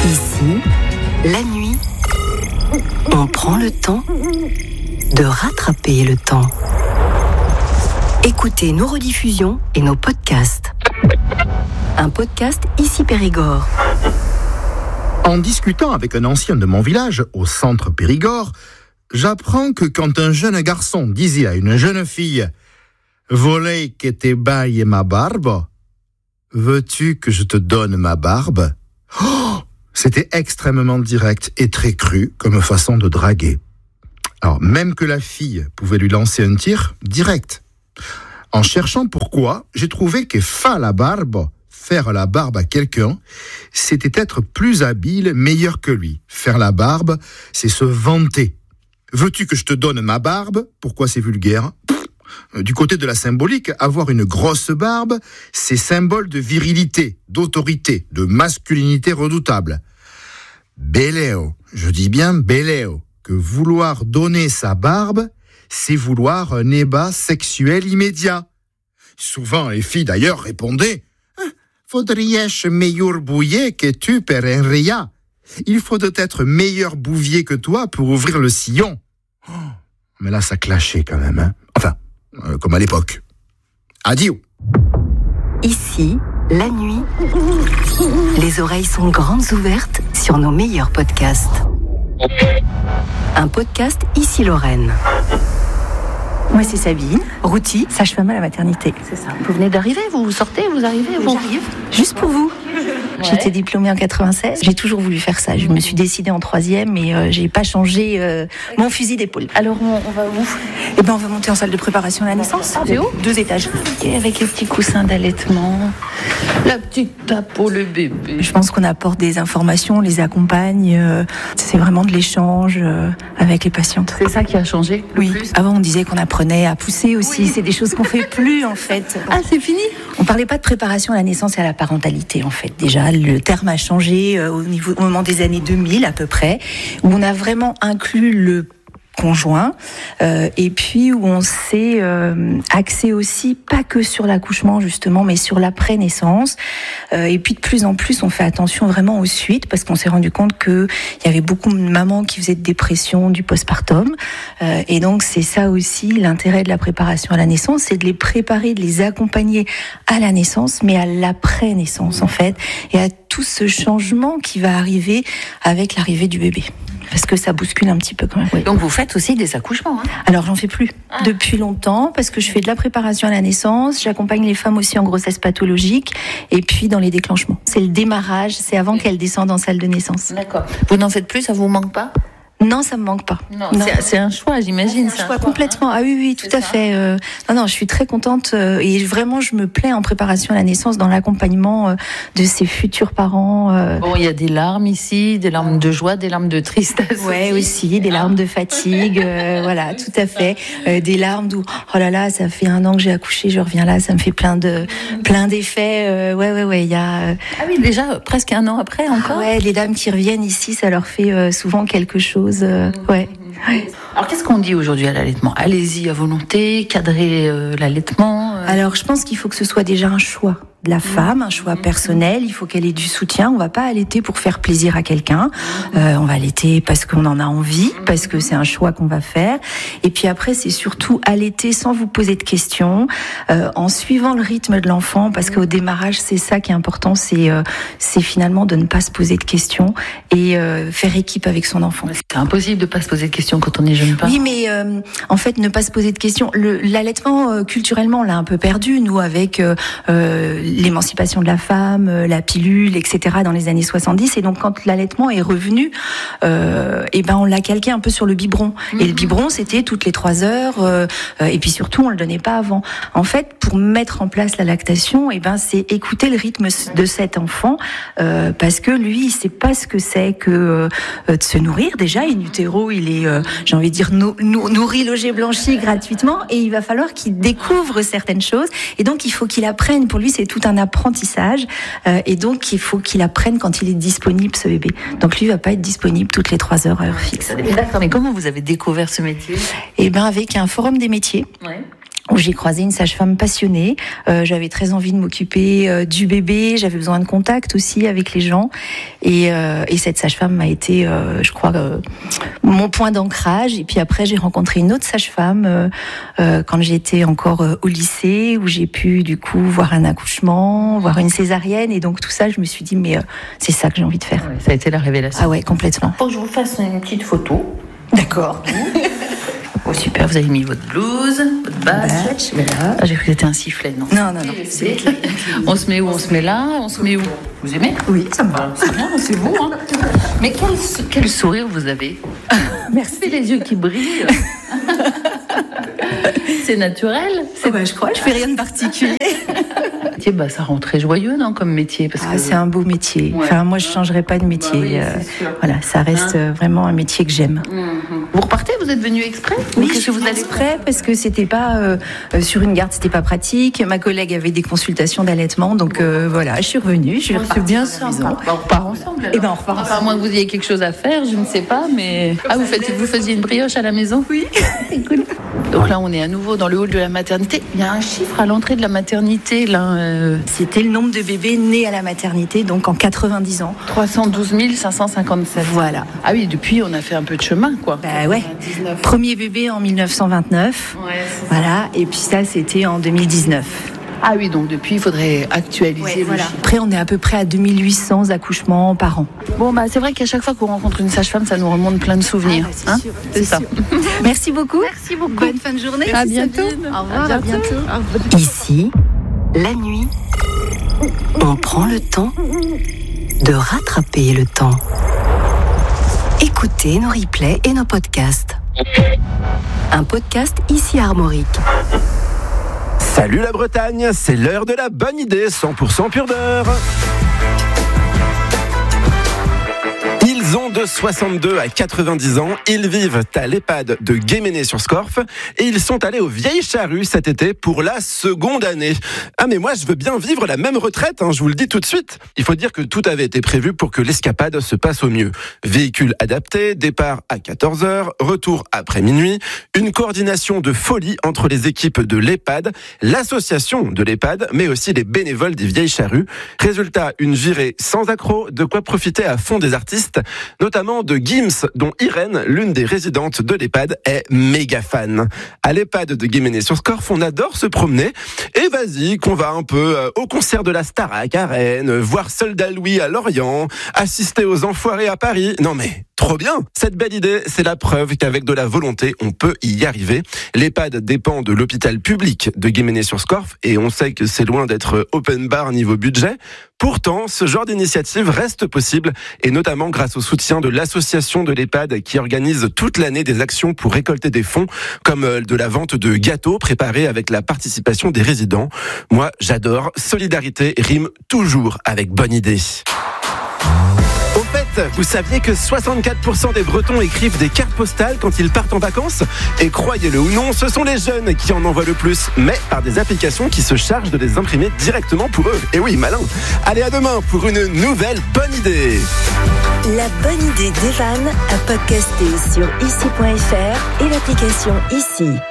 Ici, la nuit, on prend le temps de rattraper le temps. Écoutez nos rediffusions et nos podcasts. Un podcast Ici Périgord. En discutant avec un ancien de mon village, au centre Périgord, j'apprends que quand un jeune garçon disait à une jeune fille « Volei que te baille ma barbe » « Veux-tu que je te donne ma barbe ?» C'était extrêmement direct et très cru comme façon de draguer. Alors, même que la fille pouvait lui lancer un tir direct. En cherchant pourquoi, j'ai trouvé que faire la barbe à quelqu'un, c'était être plus habile, meilleur que lui. Faire la barbe, c'est se vanter. Veux-tu que je te donne ma barbe ? Pourquoi c'est vulgaire ? Du côté de la symbolique, avoir une grosse barbe, c'est symbole de virilité, d'autorité, de masculinité redoutable. Beléo, je dis bien beléo, que vouloir donner sa barbe, c'est vouloir un ébat sexuel immédiat. Souvent, les filles d'ailleurs répondaient « Faudrièche meilleur bouillet que tu per un ria. Il faut être meilleur bouvier que toi pour ouvrir le sillon. » Mais là, ça clashait quand même, hein. Enfin, comme à l'époque. Adieu. Ici, la nuit, les oreilles sont grandes ouvertes sur nos meilleurs podcasts. Un podcast Ici Lorraine. Moi, c'est Sabine, Routy, sage-femme à la maternité. C'est ça. Vous venez d'arriver, vous sortez, vous arrivez, vous... J'arrive, juste pour vous. Ouais. J'étais diplômée en 96. J'ai toujours voulu faire ça. Je me suis décidée en 3e, mais j'ai pas changé mon fusil d'épaule. Alors, on va où ? Eh ben, on va monter en salle de préparation à la naissance. C'est où ? 2 étages. Et avec les petits coussins d'allaitement, la petite tape pour le bébé. Je pense qu'on apporte des informations, on les accompagne. C'est vraiment de l'échange avec les patientes. C'est ça qui a changé ? Oui. Plus. Avant, on disait qu'on apprenait à pousser aussi. Oui. C'est des choses qu'on fait plus, en fait. Ah, c'est fini ? On parlait pas de préparation à la naissance et à la parentalité, en fait. Déjà, le terme a changé au moment des années 2000 à peu près, où on a vraiment inclus le conjoint, et puis où on s'est axé aussi, pas que sur l'accouchement justement, mais sur l'après-naissance, et puis de plus en plus on fait attention vraiment aux suites, parce qu'on s'est rendu compte qu'il y avait beaucoup de mamans qui faisaient de dépression du postpartum, et donc c'est ça aussi l'intérêt de la préparation à la naissance, c'est de les préparer, de les accompagner à la naissance, mais à l'après-naissance en fait, et à tout ce changement qui va arriver avec l'arrivée du bébé. Parce que ça bouscule un petit peu quand même. Oui. Donc vous faites aussi des accouchements, hein ? Alors j'en fais plus depuis longtemps, parce que je fais de la préparation à la naissance, j'accompagne les femmes aussi en grossesse pathologique, et puis dans les déclenchements. C'est le démarrage, c'est avant qu'elles descendent en salle de naissance. D'accord. Vous n'en faites plus, ça vous manque pas ? Non, ça me manque pas. Non. C'est un choix, j'imagine. C'est un choix complètement. Ah oui, tout à fait. Non, je suis très contente et vraiment, je me plais en préparation à la naissance, dans l'accompagnement de ces futurs parents. Bon, il y a des larmes ici, des larmes de joie, des larmes de tristesse. Ouais, aussi, des larmes de fatigue. Voilà, tout à fait. Des larmes d'où, oh là là, ça fait 1 an que j'ai accouché, je reviens là, ça me fait plein d'effets. Ouais, il y a. Ah oui, déjà presque 1 an après encore. Ouais, les dames qui reviennent ici, ça leur fait souvent quelque chose. Ouais. Alors qu'est-ce qu'on dit aujourd'hui à l'allaitement ? Allez-y à volonté, cadrer l'allaitement. Alors je pense qu'il faut que ce soit déjà un choix de la femme, un choix personnel. Il faut qu'elle ait du soutien. On va pas allaiter pour faire plaisir à quelqu'un. On va allaiter parce qu'on en a envie, parce que c'est un choix qu'on va faire. Et puis après, c'est surtout allaiter sans vous poser de questions, en suivant le rythme de l'enfant, parce qu'au démarrage, c'est ça qui est important, c'est finalement de ne pas se poser de questions et faire équipe avec son enfant. C'est impossible de pas se poser de questions quand on est jeune parent. Oui, mais en fait, ne pas se poser de questions. L'allaitement, culturellement, on l'a un peu perdu, nous, avec l'émancipation de la femme, la pilule, etc. dans les années 70. Et donc, quand l'allaitement est revenu, on l'a calqué un peu sur le biberon. Et le biberon, c'était toutes les 3 heures. Et puis surtout, on le donnait pas avant. En fait, pour mettre en place la lactation, c'est écouter le rythme de cet enfant, parce que lui, il sait pas ce que c'est que de se nourrir. Déjà, in utero, il est, j'ai envie de dire, nourri, logé, blanchi gratuitement. Et il va falloir qu'il découvre certaines choses. Et donc, il faut qu'il apprenne. Pour lui, c'est tout un apprentissage, et donc il faut qu'il apprenne quand il est disponible, ce bébé. Donc lui, il va pas être disponible toutes les 3 heures à heure fixe. D'accord, mais comment vous avez découvert ce métier ? Avec un forum des métiers. Ouais. où j'ai croisé une sage-femme passionnée. J'avais très envie de m'occuper du bébé, j'avais besoin de contact aussi avec les gens. Et cette sage-femme m'a été, je crois, mon point d'ancrage. Et puis après, j'ai rencontré une autre sage-femme quand j'étais encore au lycée, où j'ai pu du coup voir un accouchement, voir une césarienne. Et donc tout ça, je me suis dit, mais c'est ça que j'ai envie de faire. Ouais, ça a été la révélation. Ah ouais, complètement. Faut que je vous fasse une petite photo. D'accord. Oh super, vous avez mis votre blouse, votre badge. Voilà. Ah, j'ai cru que c'était un sifflet, non? Non. On se met où? On se met là? On se met où? Vous aimez? Oui, ça me va. C'est bien, c'est beau, hein. Mais quel sourire vous avez. Merci. Les yeux qui brillent. C'est naturel. Je crois. Je fais rien de particulier. Ça rend très joyeux, non, comme métier, parce que c'est un beau métier. Ouais. Enfin, moi, je changerais pas de métier. Bah oui, c'est sûr. Voilà, ça reste vraiment un métier que j'aime. Vous repartez? Vous êtes venu exprès? Oui, Qu'est-ce que vous allez exprès parce que c'était pas sur une garde, c'était pas pratique. Ma collègue avait des consultations d'allaitement, donc voilà, je suis revenue. Je suis C'est bien sympa. On repart ensemble. Alors. Et on repart ensemble. À moins que vous ayez quelque chose à faire, je ne sais pas, mais vous faisiez une brioche à la maison? Oui. C'est cool. Donc là, on est à nouveau dans le hall de la maternité. Il y a un chiffre à l'entrée de la maternité, là. C'était le nombre de bébés nés à la maternité, donc en 90 ans. 312 557. Voilà. Ah oui, depuis, on a fait un peu de chemin, quoi. Bah ouais. 99. Premier bébé en 1929. Ouais, c'est ça. Voilà. Et puis ça, c'était en 2019. Ah oui, donc depuis, il faudrait actualiser le voilà. chiffre. Après, on est à peu près à 2800 accouchements par an. Bon, c'est vrai qu'à chaque fois qu'on rencontre une sage-femme, ça nous remonte plein de souvenirs. Sûr, c'est ça. Merci beaucoup. Merci beaucoup. Bonne fin de journée. À bientôt. Au revoir. À bientôt. Ici, la nuit, on prend le temps de rattraper le temps. Écoutez nos replays et nos podcasts. Un podcast ici à Armorique. Salut la Bretagne, c'est l'heure de la bonne idée, 100% pure beurre. Ils ont de 62 à 90 ans, ils vivent à l'EHPAD de Guéméné-sur-Scorff et ils sont allés aux Vieilles Charrues cet été pour la seconde année. Ah mais moi je veux bien vivre la même retraite, je vous le dis tout de suite. Il faut dire que tout avait été prévu pour que l'escapade se passe au mieux. Véhicule adapté, départ à 14h, retour après minuit, une coordination de folie entre les équipes de l'EHPAD, l'association de l'EHPAD, mais aussi les bénévoles des Vieilles Charrues. Résultat, une virée sans accroc, de quoi profiter à fond des artistes, notamment de Gims, dont Irène, l'une des résidentes de l'EHPAD, est méga fan. À l'EHPAD de Guéméné-sur-Scorff, on adore se promener. Et vas-y, qu'on va un peu au concert de la Starac à Rennes, voir Soldat Louis à Lorient, assister aux Enfoirés à Paris. Non mais, trop bien! Cette belle idée, c'est la preuve qu'avec de la volonté, on peut y arriver. L'EHPAD dépend de l'hôpital public de Guéméné-sur-Scorff et on sait que c'est loin d'être open bar niveau budget. Pourtant, ce genre d'initiative reste possible et notamment grâce au soutien de l'association de l'EHPAD qui organise toute l'année des actions pour récolter des fonds comme de la vente de gâteaux préparés avec la participation des résidents. Moi, j'adore. Solidarité rime toujours avec bonne idée. Au fait, vous saviez que 64% des Bretons écrivent des cartes postales quand ils partent en vacances? Et croyez-le ou non, ce sont les jeunes qui en envoient le plus, mais par des applications qui se chargent de les imprimer directement pour eux. Et oui, malin. Allez, à demain pour une nouvelle bonne idée. La bonne idée d'Evan à podcaster sur ici.fr et l'application Ici.